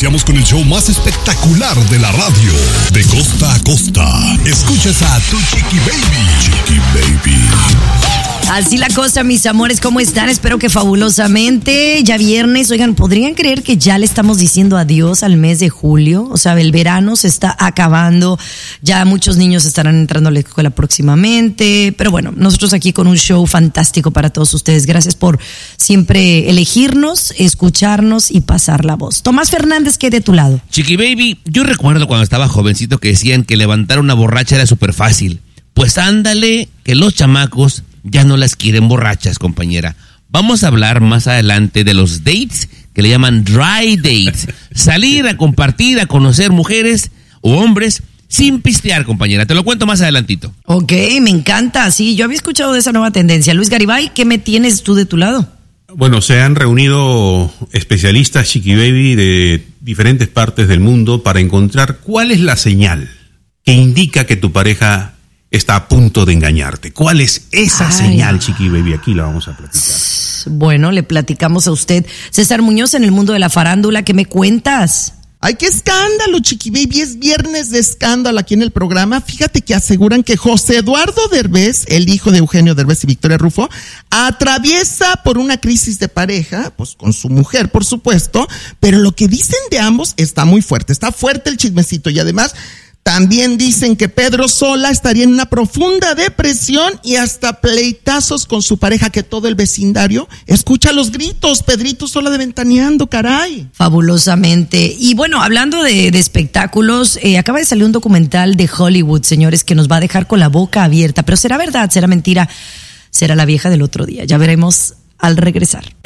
Iniciamos con el show más espectacular de la radio, de costa a costa. Escuchas a tu Chiqui Baby. Chiqui Baby. Así la cosa, mis amores, ¿cómo están? Espero que fabulosamente. Ya viernes, oigan, ¿podrían creer que ya le estamos diciendo adiós al mes de julio? O sea, el verano se está acabando, ya muchos niños estarán entrando a la escuela próximamente, pero bueno, nosotros aquí con un show fantástico para todos ustedes. Gracias por siempre elegirnos, escucharnos y pasar la voz. Tomás Fernández, ¿qué de tu lado? Chiqui Baby, yo recuerdo cuando estaba jovencito que decían que levantar una borracha era súper fácil. Pues ándale, que los chamacos ya no las quieren borrachas, compañera. Vamos a hablar más adelante de los dates que le llaman dry dates. Salir a compartir, a conocer mujeres o hombres sin pistear, compañera. Te lo cuento más adelantito. Ok, me encanta. Sí, yo había escuchado de esa nueva tendencia. Luis Garibay, ¿qué me tienes tú de tu lado? Bueno, se han reunido especialistas, Chiqui Baby, de diferentes partes del mundo para encontrar cuál es la señal que indica que tu pareja está a punto de engañarte. ¿Cuál es esa señal, Chiqui Baby? Aquí la vamos a platicar. Bueno, le platicamos a usted. César Muñoz, en el mundo de la farándula, ¿qué me cuentas? ¡Ay, qué escándalo, Chiqui Baby! Es viernes de escándalo aquí en el programa. Fíjate que aseguran que José Eduardo Derbez, el hijo de Eugenio Derbez y Victoria Rufo, atraviesa por una crisis de pareja, pues con su mujer, por supuesto, pero lo que dicen de ambos está muy fuerte. Está fuerte el chismecito y además también dicen que Pedro Sola estaría en una profunda depresión y hasta pleitazos con su pareja, que todo el vecindario escucha los gritos. Pedrito Sola de Ventaneando, caray. Fabulosamente. Y bueno, hablando de espectáculos, acaba de salir un documental de Hollywood, señores, que nos va a dejar con la boca abierta. Pero ¿será verdad? ¿Será mentira? ¿Será la vieja del otro día? Ya veremos al regresar.